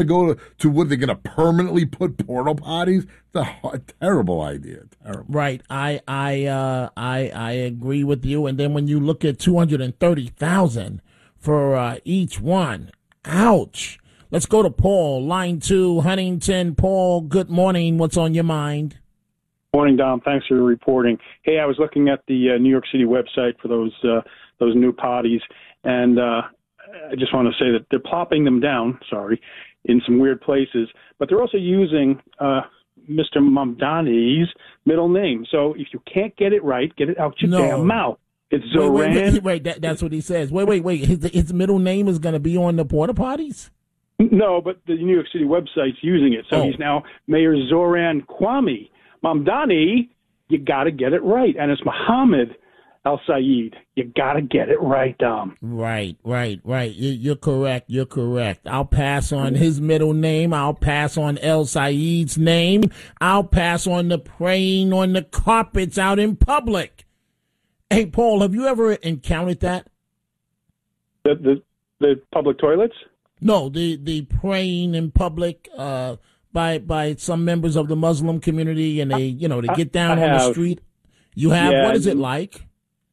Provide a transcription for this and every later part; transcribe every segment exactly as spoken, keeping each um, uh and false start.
to go to, to what they're going to permanently put portal potties. It's a, a terrible idea. Terrible. Right. I I uh, I I agree with you. And then when you look at two hundred thirty thousand for uh, each one, ouch. Let's go to Paul, line two, Huntington. Paul, good morning. What's on your mind? Morning, Dom. Thanks for reporting. Hey, I was looking at the uh, New York City website for those uh, those new potties, and uh, I just want to say that they're plopping them down, sorry, in some weird places, but they're also using uh, Mister Mamdani's middle name. So if you can't get it right, get it out your No. damn mouth. It's Zoran. Wait, wait, wait, wait that, that's what he says. Wait, wait, wait. His, his middle name is going to be on the porta potties? No, but the New York City website's using it. So Oh. he's now Mayor Zoran Kwame. Mamdani, you got to get it right. And it's Mohammed Al-Sayed. You got to get it right, Dom. Right, right, right. You- You're correct. You're correct. I'll pass on his middle name. I'll pass on El Said's name. I'll pass on the praying on the carpets out in public. Hey, Paul, have you ever encountered that? The, the, the public toilets? No, the, the praying in public uh, by by some members of the Muslim community, and they, you know, they get down I on the have. street. You have? Yeah, What is it I- like?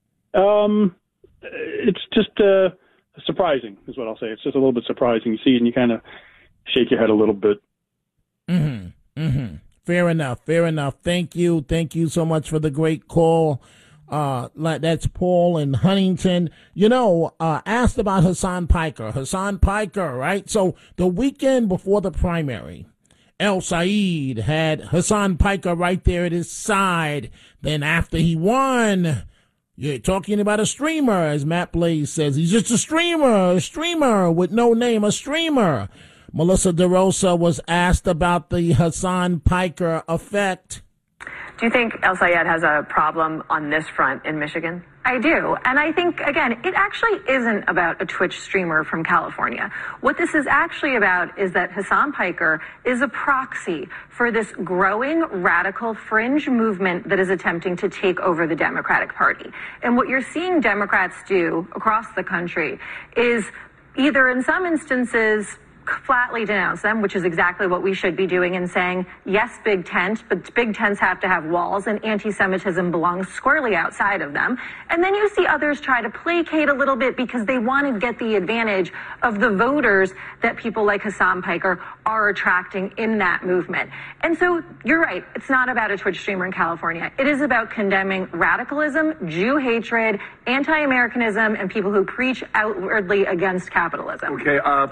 Um, it's just uh, surprising, is what I'll say. It's just a little bit surprising. You see it and you kind of shake your head a little bit. Mm-hmm. Mm-hmm. Fair enough. Fair enough. Thank you. Thank you so much for the great call. Uh, like that's Paul in Huntington. You know, uh, asked about Hassan Piker. Hassan Piker, right? So the weekend before the primary, El Said had Hassan Piker right there at his side. Then after he won, you're talking about a streamer, as Matt Blaze says. He's just a streamer, a streamer with no name, a streamer. Melissa DeRosa was asked about the Hassan Piker effect. Do you think El Sayed has a problem on this front in Michigan? I do. And I think, again, it actually isn't about a Twitch streamer from California. What this is actually about is that Hassan Piker is a proxy for this growing radical fringe movement that is attempting to take over the Democratic Party. And what you're seeing Democrats do across the country is either in some instances flatly denounce them, which is exactly what we should be doing, and saying, yes, big tent, but big tents have to have walls, and anti-Semitism belongs squarely outside of them. And then you see others try to placate a little bit because they want to get the advantage of the voters that people like Hassan Piker are attracting in that movement. And so you're right, it's not about a Twitch streamer in California. It is about condemning radicalism, Jew hatred, anti-Americanism, and people who preach outwardly against capitalism. Okay, uh...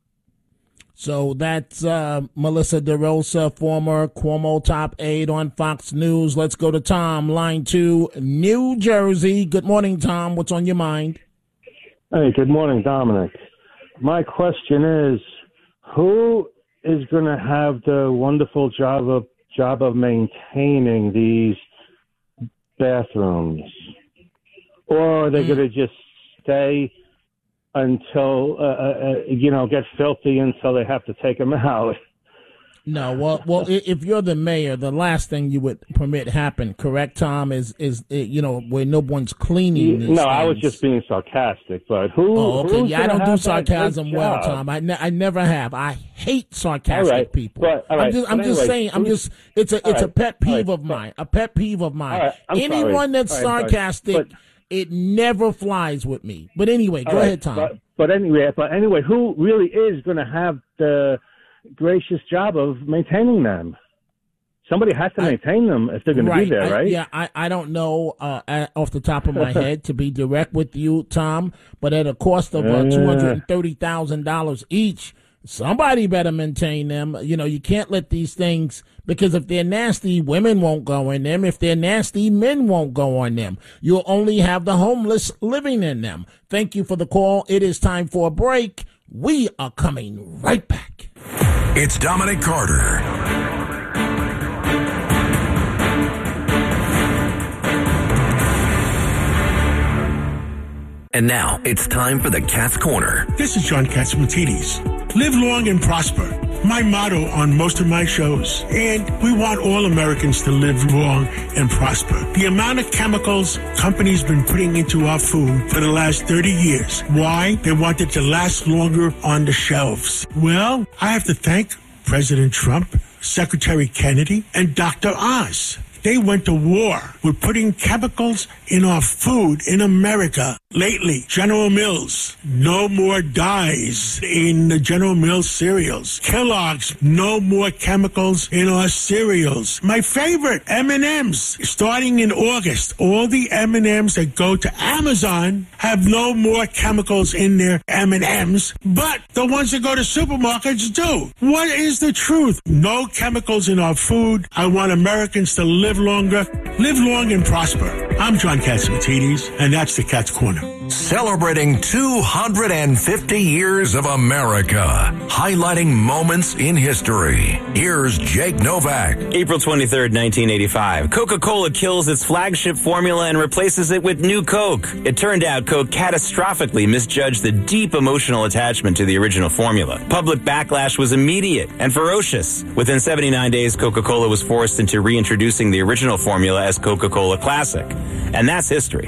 So that's uh, Melissa DeRosa, former Cuomo top aide on Fox News. Let's go to Tom, line two, New Jersey. Good morning, Tom. What's on your mind? Hey, good morning, Dominic. My question is, who is going to have the wonderful job of job of maintaining these bathrooms? Or are they mm. going to just stay until, uh, uh, you know, get filthy until they have to take them out? No, well, well, if you're the mayor, the last thing you would permit happen, correct, Tom, is, is you know, where no one's cleaning these No, things. I was just being sarcastic, but who? Oh, okay. who's Yeah, I don't do sarcasm well, job? Tom. I, ne- I never have. I hate sarcastic all right, people. But, all right, I'm just, I'm but just anyway, saying. I'm just. It's a, it's right, a pet peeve right, of mine. A pet peeve of mine. All right, I'm Anyone sorry. that's All right, sarcastic, but, it never flies with me. But anyway, go right, ahead, Tom. But, but anyway, but anyway, who really is going to have the gracious job of maintaining them? Somebody has to maintain them if they're going right. to be there, I, right? yeah, I, I don't know uh, at, off the top of my head, to be direct with you, Tom, but at a cost of uh, two hundred thirty thousand dollars each, somebody better maintain them. You know, you can't let these things, because if they're nasty, women won't go in them. If they're nasty, men won't go on them. You'll only have the homeless living in them. Thank you for the call. It is time for a break. We are coming right back. It's Dominic Carter. And now it's time for the Cat's Corner. This is John Katsimatidis. Live long and prosper. my motto on most of my shows. And we want all Americans to live long and prosper. The amount of chemicals companies been putting into our food for the last thirty years. Why? They want it to last longer on the shelves. Well, I have to thank President Trump, Secretary Kennedy, and Doctor Oz. They went to war with putting chemicals in our food in America. Lately, General Mills, no more dyes in the General Mills cereals. Kellogg's, no more chemicals in our cereals. My favorite, M and M's. Starting in August, all the M and M's that go to Amazon have no more chemicals in their M and M's, but the ones that go to supermarkets do. What is the truth? No chemicals in our food. I want Americans to live longer, live long and prosper. I'm John Catsimatidis, and that's the Cat's Corner. Celebrating two hundred fifty years of America, highlighting moments in history. Here's Jake Novak. April twenty-third, nineteen eighty-five. Coca-Cola kills its flagship formula and replaces it with New Coke. It turned out Coke catastrophically misjudged the deep emotional attachment to the original formula. Public backlash was immediate and ferocious. Within seventy-nine days, Coca-Cola was forced into reintroducing the original formula as Coca-Cola Classic. And that's history.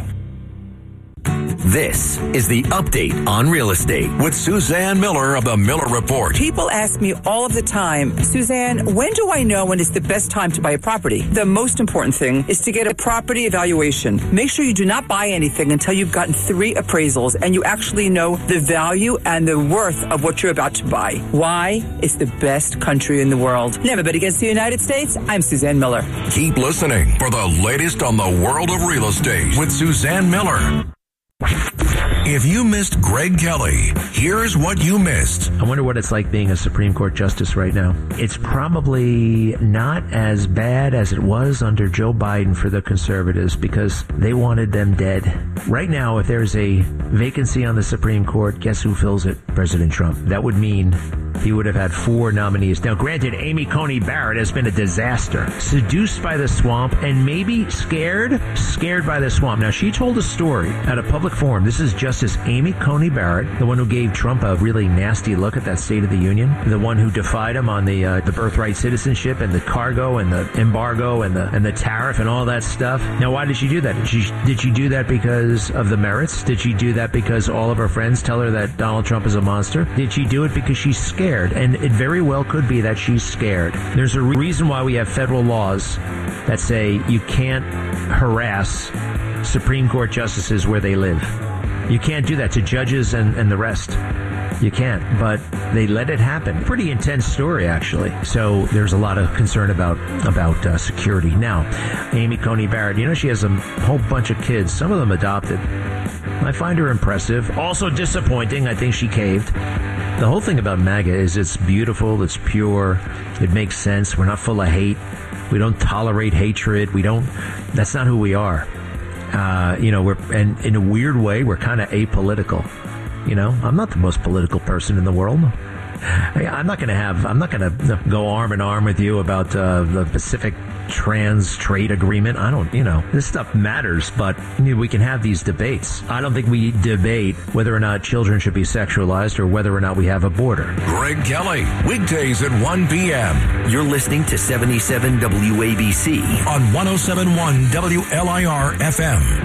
This is the Update on Real Estate with Suzanne Miller of the Miller Report. People ask me all of the time, Suzanne, when do I know when it's the best time to buy a property? The most important thing is to get a property evaluation. Make sure you do not buy anything until you've gotten three appraisals and you actually know the value and the worth of what you're about to buy. Why? It's the best country in the world. Never bet against the United States. I'm Suzanne Miller. Keep listening for the latest on the world of real estate with Suzanne Miller. If you missed Greg Kelly, here's what you missed. I wonder what it's like being a Supreme Court justice right now. It's probably not as bad as it was under Joe Biden for the conservatives because they wanted them dead. Right now, if there's a vacancy on the Supreme Court, guess who fills it? President Trump. That would mean he would have had four nominees. Now, granted, Amy Coney Barrett has been a disaster. Seduced by the swamp and maybe scared, scared by the swamp. Now, she told a story at a public forum. This is Justice Amy Coney Barrett, the one who gave Trump a really nasty look at that State of the Union, the one who defied him on the uh, the birthright citizenship and the cargo and the embargo and the and the tariff and all that stuff. Now, why did she do that? Did she, did she do that because of the merits? Did she do that because all of her friends tell her that Donald Trump is a monster? Did she do it because she's scared? And it very well could be that she's scared. There's a reason why we have federal laws that say you can't harass Supreme Court justices where they live. You can't do that to judges and, and the rest. You can't, but they let it happen. Pretty intense story, actually. So there's a lot of concern about about uh, security. Now, Amy Coney Barrett, you know, she has a whole bunch of kids, some of them adopted. I find her impressive. Also disappointing. I think she caved. The whole thing about MAGA is it's beautiful, it's pure, it makes sense. We're not full of hate. We don't tolerate hatred. We don't, that's not who we are. Uh, you know, we're, and in a weird way, we're kind of apolitical. You know, I'm not the most political person in the world. I, I'm not going to have, I'm not going to go arm in arm with you about uh, the Pacific Trans Trade Agreement. I don't, you know, this stuff matters, but you know, we can have these debates. I don't think we debate whether or not children should be sexualized or whether or not we have a border. Greg Kelly, weekdays at one p.m. You're listening to seventy-seven W A B C on one oh seven point one W L I R F M.